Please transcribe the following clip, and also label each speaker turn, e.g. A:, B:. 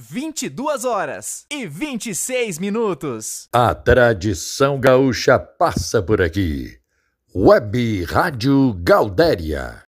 A: 22h26.
B: A tradição gaúcha passa por aqui. Web Rádio Gaudéria.